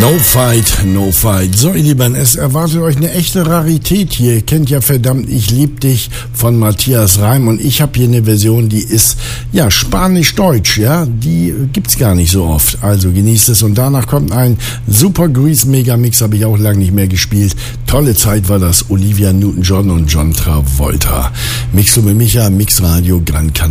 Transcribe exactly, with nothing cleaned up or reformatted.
No fight, no fight. So, ihr Lieben, es erwartet euch eine echte Rarität hier. Ihr kennt ja verdammt Ich lieb dich von Matthias Reim und ich habe hier eine Version, die ist, ja, spanisch-deutsch, ja, die gibt's gar nicht so oft. Also genießt es und danach kommt ein Super Grease Megamix, habe ich auch lange nicht mehr gespielt. Tolle Zeit war das, Olivia Newton-John und John Travolta. Mixo mit Micha, Mixradio Gran Canaria.